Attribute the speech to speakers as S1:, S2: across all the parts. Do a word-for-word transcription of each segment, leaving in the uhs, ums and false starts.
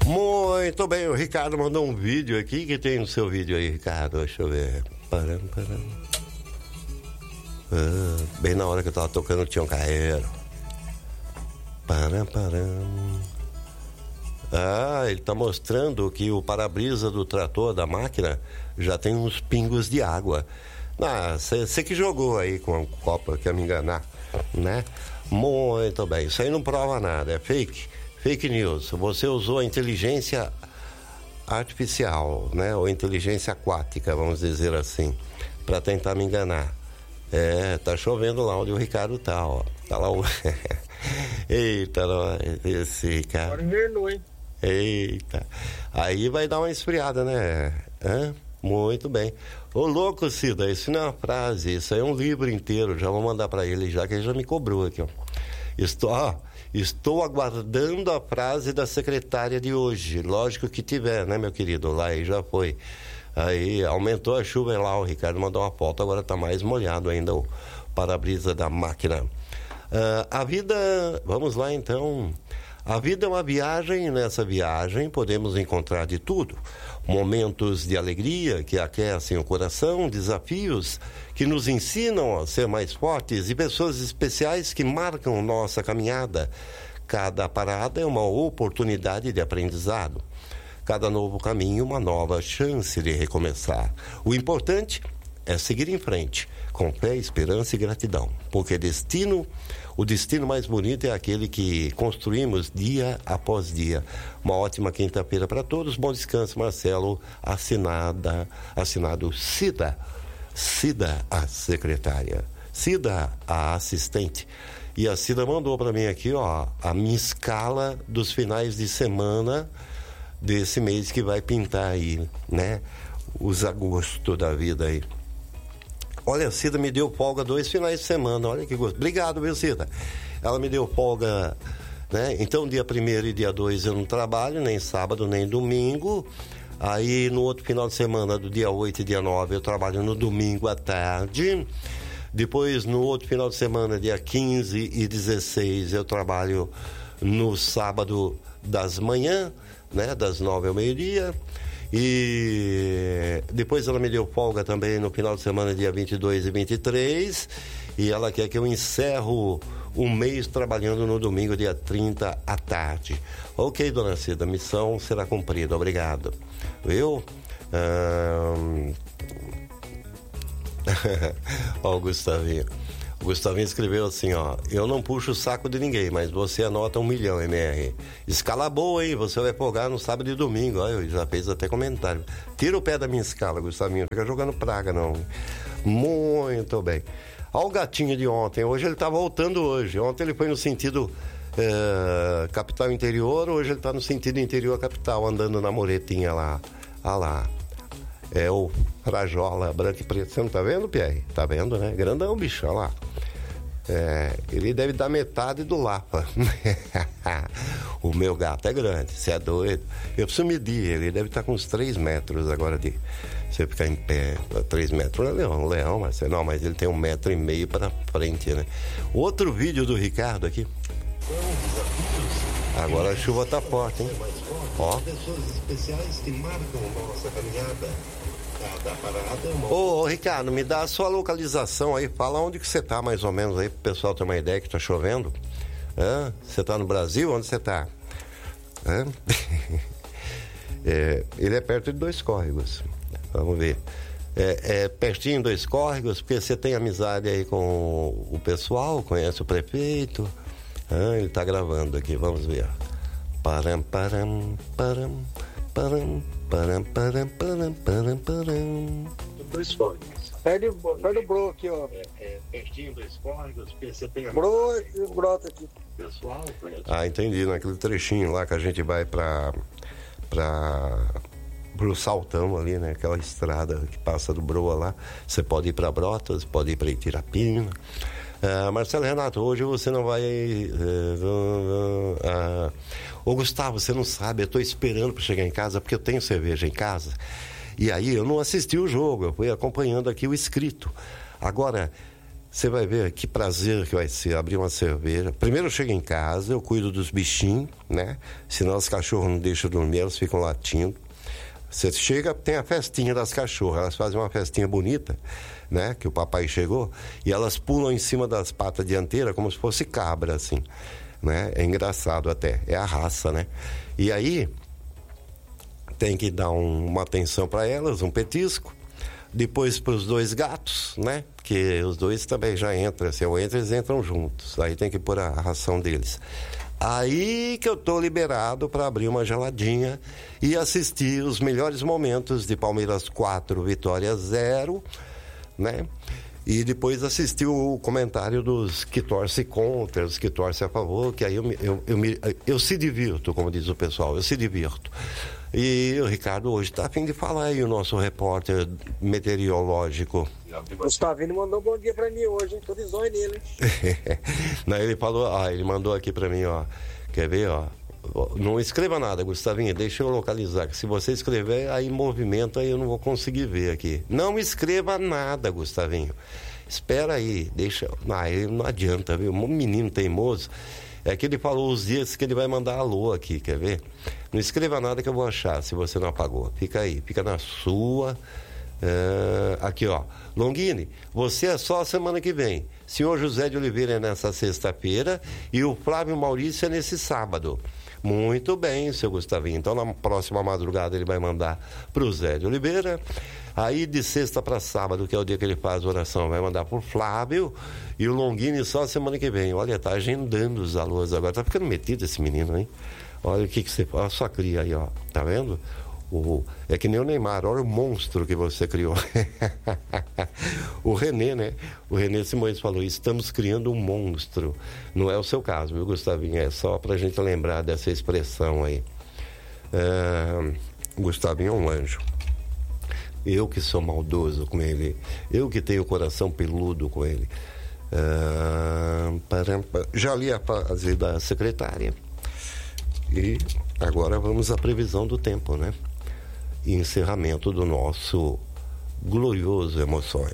S1: Muito bem, o Ricardo mandou um vídeo aqui. Que tem no seu vídeo aí, Ricardo? Deixa eu ver. Param, param. Ah, bem na hora que eu tava tocando o Tião Carreiro. Param, param. Ah, ele tá mostrando que o para-brisa do trator, da máquina, já tem uns pingos de água. Ah, você que jogou aí com a copa, quer me enganar, né? Muito bem, isso aí não prova nada, é fake, fake news. Você usou a inteligência artificial, né? Ou inteligência aquática, vamos dizer assim, para tentar me enganar. É, tá chovendo lá onde o Ricardo tá, ó. Tá lá o... Eita, esse cara...
S2: Agora invernou, hein?
S1: Eita, aí vai dar uma esfriada, né? Hã? Muito bem. Ô louco, Cida, isso não é uma frase, isso aí é um livro inteiro, já vou mandar pra ele já, que ele já me cobrou aqui, ó. Estou, ó, estou aguardando a frase da secretária de hoje, lógico que tiver, né, meu querido? Lá aí já foi. Aí aumentou a chuva lá, o Ricardo mandou uma foto, agora tá mais molhado ainda o para-brisa da máquina. Uh, a vida, vamos lá então... A vida é uma viagem, e nessa viagem podemos encontrar de tudo. Momentos de alegria que aquecem o coração, desafios que nos ensinam a ser mais fortes e pessoas especiais que marcam nossa caminhada. Cada parada é uma oportunidade de aprendizado. Cada novo caminho, uma nova chance de recomeçar. O importante é seguir em frente, com fé, esperança e gratidão, porque destino, o destino mais bonito é aquele que construímos dia após dia. Uma ótima quinta-feira para todos, bom descanso, Marcelo, assinada, assinado Cida, Cida, a secretária, Cida, a assistente. E a Cida mandou para mim aqui, ó, a minha escala dos finais de semana desse mês que vai pintar aí, né? Os agosto da vida aí. Olha, a Cida me deu folga dois finais de semana, olha que gosto. Obrigado, viu, Cida? Ela me deu folga, né? Então, dia primeiro e dia dois eu não trabalho, nem sábado, nem domingo. Aí, no outro final de semana, do dia oito e dia nove, eu trabalho no domingo à tarde. Depois, no outro final de semana, dia quinze e dezesseis, eu trabalho no sábado das manhãs, né? Das nove ao meio-dia. E depois ela me deu folga também no final de semana, dia vinte e dois e vinte e três, e ela quer que eu encerro um mês trabalhando no domingo, dia trinta à tarde. Ok, dona Cida, missão será cumprida, obrigado. Viu? Ahn... Ó o Gustavinho. O Gustavinho escreveu assim, ó: eu não puxo o saco de ninguém, mas você anota um milhão, M R. Escala boa, hein? Você vai folgar no sábado e domingo. Ó, eu já fez até comentário. Tira o pé da minha escala, Gustavinho. Não fica jogando praga, não. Muito bem. Ó o gatinho de ontem. Hoje ele tá voltando hoje. Ontem ele foi no sentido é, capital interior. Hoje ele tá no sentido interior capital, andando na muretinha lá. Olha lá. É o Frajola branco e preto. Você não tá vendo, Pierre? Tá vendo, né? Grandão, bicho, olha lá. É, ele deve dar metade do Lapa. O meu gato é grande, você é doido. Eu preciso medir ele, ele deve estar com uns três metros agora de... Você ficar em pé, três metros, é leão, leão, mas não, mas ele tem um metro e meio para frente, né? Outro vídeo do Ricardo aqui. Agora a chuva tá forte, hein? Ó. Pessoas especiais que marcam nossa caminhada. Ô, ô, Ricardo, me dá a sua localização aí, fala onde que você tá mais ou menos aí, pro pessoal ter uma ideia que tá chovendo. Hã? Você tá no Brasil? Onde você tá? Hã? É, ele é perto de Dois Córregos. Vamos ver. É, é pertinho de Dois Córregos, porque você tem amizade aí com o pessoal, conhece o prefeito. Hã? Ele tá gravando aqui, vamos ver. Param, param, param, param. Param, param, param, param, param.
S2: Dois córregos. Perde o bro aqui, ó.
S1: É, é pertinho Dois Córregos, porque você tem...
S2: Bro e o brota aqui.
S1: Pessoal, ah, entendi, naquele trechinho lá que a gente vai pra... pra... pro Saltão ali, né? Aquela estrada que passa do Broa lá. Você pode ir pra Brotas, pode ir pra Itirapina. Uh, Marcelo Renato, hoje você não vai... Uh, uh, uh, Ô Gustavo, você não sabe, eu tô esperando para chegar em casa, porque eu tenho cerveja em casa. E aí eu não assisti o jogo, eu fui acompanhando aqui o escrito. Agora, Você vai ver que prazer que vai ser abrir uma cerveja. Primeiro eu chego em casa, eu cuido dos bichinhos, né? Senão os cachorros não deixam dormir, eles ficam latindo. Você chega, tem a festinha das cachorras, elas fazem uma festinha bonita, né? Que o papai chegou, e elas pulam em cima das patas dianteiras como se fosse cabra, assim, né? É engraçado até, é a raça, né? E aí, tem que dar um, uma atenção para elas, um petisco. Depois para os dois gatos, né? Que os dois também já entram, se eu entro, eles entram juntos. Aí tem que pôr a ração deles. Aí que eu tô liberado para abrir uma geladinha e assistir os melhores momentos de Palmeiras quatro, Vitória zero, né? E depois assistir o comentário dos que torcem contra, os que torcem a favor, que aí eu, me, eu, eu, me, eu se divirto, como diz o pessoal, eu se divirto. E o Ricardo hoje está a fim de falar aí, o nosso repórter meteorológico.
S2: O Gustavinho mandou um bom dia pra mim hoje, hein? Tô de zóio nele, hein?
S1: Não, ele falou, ah, ele mandou aqui pra mim, ó. Quer ver, ó? Não escreva nada, Gustavinho, deixa eu localizar, que se você escrever, aí movimento, aí eu não vou conseguir ver aqui. Não escreva nada, Gustavinho. Espera aí, deixa... Ah, ele não adianta, viu? Um menino teimoso. É que ele falou os dias que ele vai mandar alô aqui, quer ver? Não escreva nada que eu vou achar, se você não apagou. Fica aí, fica na sua. Uh, aqui, ó. Longini, você é só a semana que vem. Senhor José de Oliveira é nessa sexta-feira e o Flávio Maurício é nesse sábado. Muito bem, seu Gustavinho. Então, na próxima madrugada, ele vai mandar pro Zé de Oliveira. Aí, de sexta para sábado, que é o dia que ele faz a oração, vai mandar pro Flávio. E o Longini só a semana que vem. Olha, tá agendando os alôs agora. Tá ficando metido esse menino, hein? Olha o que que você... Olha só cria aí, ó. Tá vendo? O, é que nem o Neymar, olha o monstro que você criou. O Renê, né? O Renê Simões falou, estamos criando um monstro. Não é o seu caso, viu, Gustavinho? É só pra gente lembrar dessa expressão aí. É, Gustavinho é um anjo. Eu que sou maldoso com ele. Eu que tenho o coração peludo com ele. É, para, já li a frase da secretária. E agora vamos à previsão do tempo, né? E encerramento do nosso glorioso Emoções.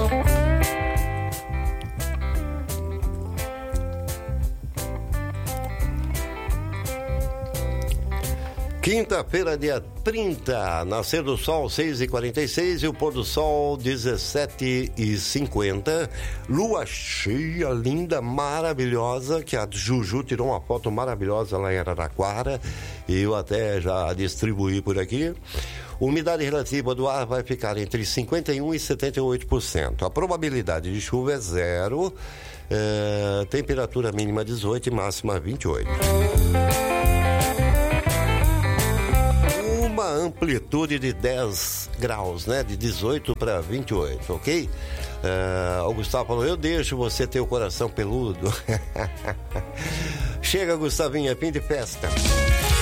S1: Quinta-feira, dia trinta, nascer do sol seis e quarenta e seis e o pôr do sol dezessete e cinquenta. Lua cheia, linda, maravilhosa, que a Juju tirou uma foto maravilhosa lá em Araraquara e eu até já distribuí por aqui. Umidade relativa do ar vai ficar entre cinquenta e um e setenta e oito por cento. A probabilidade de chuva é zero, é, temperatura mínima dezoito e máxima vinte e oito. Uma amplitude de dez graus, né? De dezoito para vinte e oito, ok? Uh, o Gustavo falou, eu deixo você ter o coração peludo. Chega, Gustavinho, é fim de festa.